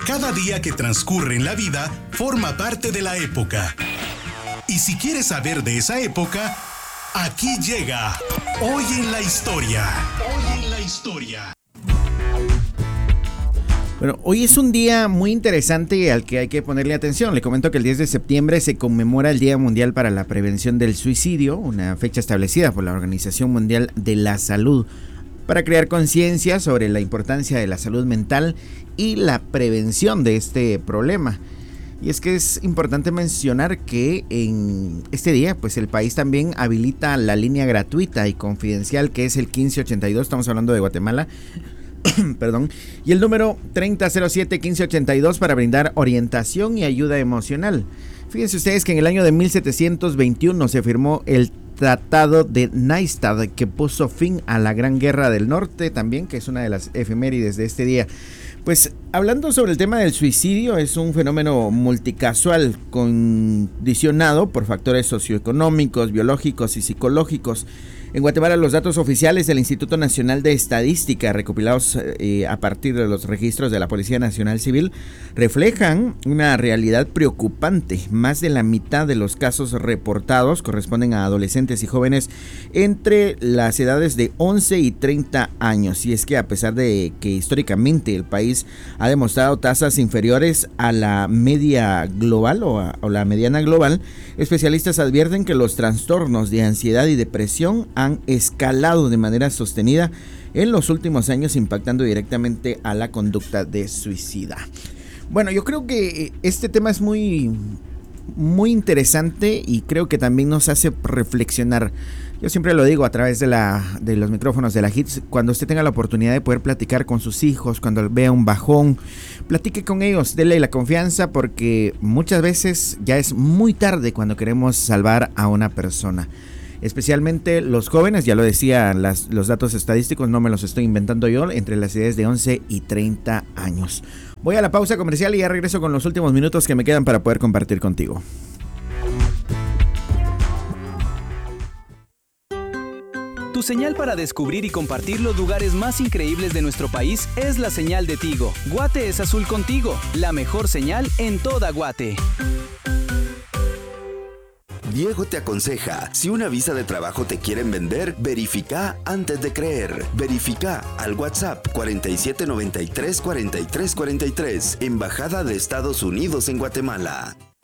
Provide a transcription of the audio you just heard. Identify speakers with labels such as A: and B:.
A: Cada día que transcurre en la vida forma parte de la época. Y si quieres saber de esa época, aquí llega Hoy en la Historia. Hoy en la Historia.
B: Bueno, hoy es un día muy interesante al que hay que ponerle atención. Le comento que el 10 de septiembre se conmemora el Día Mundial para la Prevención del Suicidio, una fecha establecida por la Organización Mundial de la Salud, para crear conciencia sobre la importancia de la salud mental y la prevención de este problema. Y es que es importante mencionar que en este día, pues el país también habilita la línea gratuita y confidencial que es el 1582, estamos hablando de Guatemala, perdón, y el número 3007-1582 para brindar orientación y ayuda emocional. Fíjense ustedes que en el año de 1721 se firmó el Tratado de Nystad, que puso fin a la Gran Guerra del Norte también, que es una de las efemérides de este día. Pues hablando sobre el tema del suicidio, es un fenómeno multicasual condicionado por factores socioeconómicos, biológicos y psicológicos. En Guatemala, los datos oficiales del Instituto Nacional de Estadística, recopilados a partir de los registros de la Policía Nacional Civil, reflejan una realidad preocupante. Más de la mitad de los casos reportados corresponden a adolescentes y jóvenes entre las edades de 11 y 30 años. Y es que a pesar de que históricamente el país ha demostrado tasas inferiores a la media global o la mediana global, especialistas advierten que los trastornos de ansiedad y depresión han escalado de manera sostenida en los últimos años, impactando directamente a la conducta de suicida. Bueno, yo creo que este tema es muy interesante y creo que también nos hace reflexionar. Yo siempre lo digo a través de los micrófonos de la Hits, cuando usted tenga la oportunidad de poder platicar con sus hijos, cuando vea un bajón, platique con ellos, déle la confianza, porque muchas veces ya es muy tarde cuando queremos salvar a una persona. Especialmente los jóvenes, ya lo decía, los datos estadísticos, no me los estoy inventando yo, entre las edades de 11 y 30 años. Voy a la pausa comercial y ya regreso con los últimos minutos que me quedan para poder compartir contigo.
C: Tu señal para descubrir y compartir los lugares más increíbles de nuestro país es la señal de Tigo. Guate es azul contigo, la mejor señal en toda Guate.
D: Diego te aconseja, si una visa de trabajo te quieren vender, verifica antes de creer. Verifica al WhatsApp 4793-4343, Embajada de Estados Unidos en Guatemala.